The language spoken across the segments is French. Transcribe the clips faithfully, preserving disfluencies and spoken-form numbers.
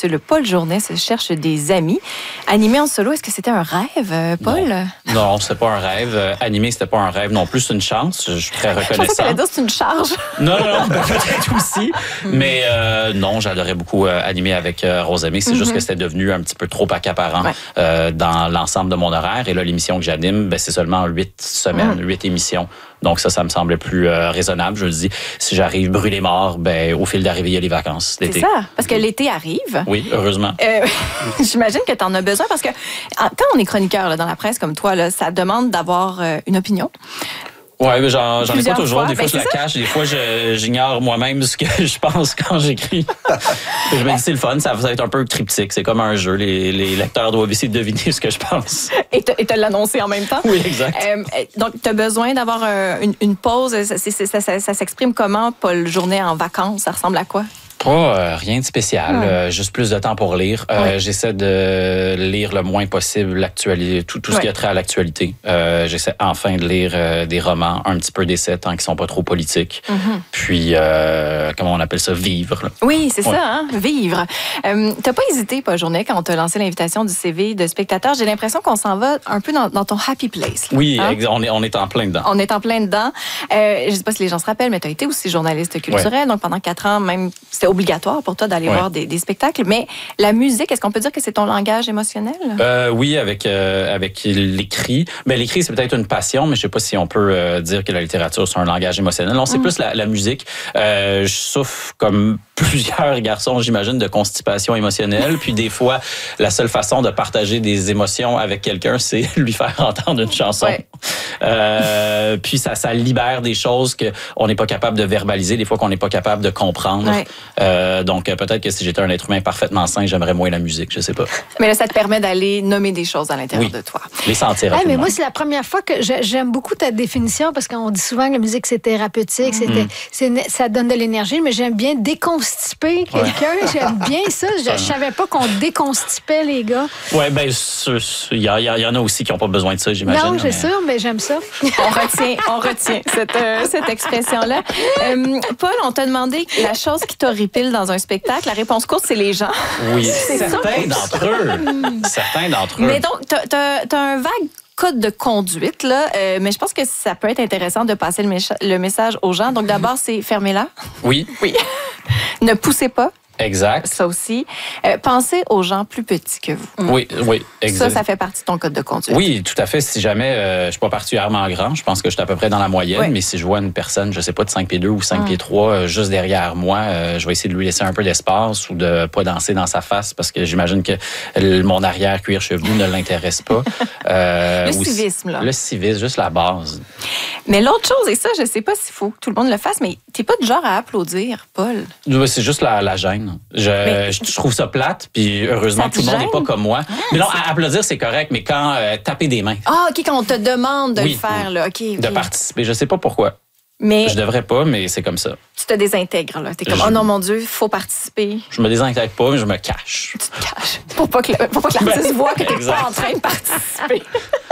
s'intitule Paul Journet se cherche des amis. Animé en solo, est-ce que c'était un rêve, Paul? Non, non c'était pas un rêve. Euh, animé, c'était pas un rêve non plus, c'est une chance. Je suis très reconnaissant. Je pensais que t'allais dire c'est une charge. Non, non, non, ben, peut-être aussi. Mais euh, non, j'adorais beaucoup euh, animer avec euh, Rosamé. C'est mm-hmm. juste que c'était devenu un petit peu trop accaparant ouais. euh, dans l'ensemble de mon horaire. Et là, l'émission que j'anime, ben, c'est seulement huit semaines, mm. huit émissions. Donc ça, ça me semblait plus euh, raisonnable. Je me dis, si j'arrive brûlé mort, ben au fil d'arrivée, il y a les vacances d'été. C'est ça, parce que l'été arrive. Oui, heureusement. Euh, j'imagine que tu en as besoin parce que quand on est chroniqueur là, dans la presse comme toi, là, ça demande d'avoir euh, une opinion. Oui, mais j'en, j'en ai pas toujours. Fois. Des fois, ben, je la ça? cache. Des fois, je, j'ignore moi-même ce que je pense quand j'écris. Je me dis, c'est le fun. Ça va être un peu cryptique. C'est comme un jeu. Les, les lecteurs doivent essayer de deviner ce que je pense. Et te, et te l'annoncer en même temps. Oui, exact. Euh, donc, tu as besoin d'avoir un, une, une pause. Ça, c'est, ça, ça, ça s'exprime comment, Paul Journet en vacances? Ça ressemble à quoi? Pas euh, rien de spécial, ouais. euh, juste plus de temps pour lire. Euh, ouais. J'essaie de lire le moins possible l'actualité, tout, tout ce ouais. qui a trait à l'actualité. Euh, j'essaie enfin de lire euh, des romans, un petit peu d'essais, tant qu'ils sont pas trop politiques. Mm-hmm. Puis, euh, comment on appelle ça, vivre. Là. Oui, c'est ouais. ça, hein? Vivre. Euh, t'as pas hésité, Paul Journet, quand on t'a lancé l'invitation du C V de spectateur. J'ai l'impression qu'on s'en va un peu dans, dans ton happy place. Là, oui, hein? on est, on est en plein dedans. On est en plein dedans. Euh, je sais pas si les gens se rappellent, mais tu as été aussi journaliste culturel. Ouais. Donc, pendant quatre ans, même, c'était obligatoire pour toi d'aller ouais. voir des, des spectacles. Mais la musique, est-ce qu'on peut dire que c'est ton langage émotionnel? Euh, oui, avec, euh, avec l'écrit. Mais l'écrit, c'est peut-être une passion, mais je sais pas si on peut euh, dire que la littérature, c'est un langage émotionnel. Non, c'est mm. plus la, la musique. Euh, je souffre comme plusieurs garçons, j'imagine, de constipation émotionnelle. Puis des fois, la seule façon de partager des émotions avec quelqu'un, c'est lui faire entendre une chanson. Ouais. Euh, puis ça, ça libère des choses qu'on n'est pas capable de verbaliser, des fois qu'on n'est pas capable de comprendre. Ouais. Euh, donc peut-être que si j'étais un être humain parfaitement sain, j'aimerais moins la musique, je sais pas. Mais là, ça te permet d'aller nommer des choses à l'intérieur oui. de toi. Les sentir. Hey, mais moi, c'est la première fois que j'aime beaucoup ta définition parce qu'on dit souvent que la musique, c'est thérapeutique, mm. c'est, ça donne de l'énergie, mais j'aime bien déconstiper quelqu'un. Ouais. J'aime bien ça. Je ne savais pas qu'on déconstipait les gars. Oui, bien, il y, y, y en a aussi qui n'ont pas besoin de ça, j'imagine. Non, c'est mais... sûr, mais j'aime ça. On retient, on retient cette, euh, cette expression-là. Euh, Paul, on t'a demandé la chose qui t'horripile dans un spectacle. La réponse courte, c'est les gens. Oui, certains d'entre eux. certains d'entre eux. Mais donc, tu as un vague code de conduite, là, euh, mais je pense que ça peut être intéressant de passer le, mécha- le message aux gens. Donc, d'abord, c'est fermez-la. Oui. Oui. Ne poussez pas. Exact. Ça aussi. Euh, pensez aux gens plus petits que vous. Oui, oui, exact. Ça, ça fait partie de ton code de conduite. Oui, tout à fait. Si jamais euh, je suis pas particulièrement grand, je pense que je suis à peu près dans la moyenne, oui. mais si je vois une personne, je sais pas, de cinq pieds deux ou cinq hum. pieds trois, euh, juste derrière moi, euh, je vais essayer de lui laisser un peu d'espace ou de pas danser dans sa face parce que j'imagine que le, mon arrière-cuir chevelu ne l'intéresse pas. Euh, le civisme, là. Le civisme, juste la base. Mais l'autre chose, et ça, je sais pas s'il faut que tout le monde le fasse, mais t'es pas du genre à applaudir, Paul. C'est juste la, la gêne. Je, mais, je trouve ça plate, puis heureusement, tout le monde n'est pas comme moi. Ah, mais non, à applaudir, c'est correct, mais quand euh, taper des mains. Ah, OK, quand on te demande de oui, le faire, là, OK. okay. De participer, je sais pas pourquoi. Mais je devrais pas, mais c'est comme ça. Tu te désintègres, là. T'es comme, je... oh non, mon Dieu, il faut participer. Je me désintègre pas, mais je me cache. Tu te caches. Pour pas que, le, pour pas que l'artiste ben, voit que t'es pas en train de participer.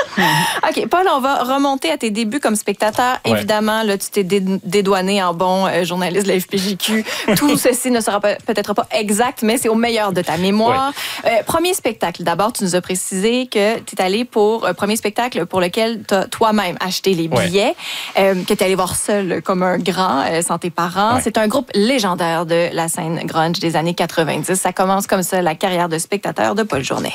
OK, Paul, on va remonter à tes débuts comme spectateur. Ouais. Évidemment, là, tu t'es dédouané en bon euh, journaliste de la F P J Q. Tout ceci ne sera peut-être pas exact, mais c'est au meilleur de ta mémoire. Ouais. Euh, premier spectacle. D'abord, tu nous as précisé que tu es allé pour un premier spectacle pour lequel tu as toi-même acheté les billets, ouais. euh, que tu es allé voir seul comme un grand, euh, sans tes parents. Ouais. C'est un groupe légendaire de la scène grunge des années quatre-vingt-dix. Ça commence comme ça, la carrière de spectateur de Paul Journet.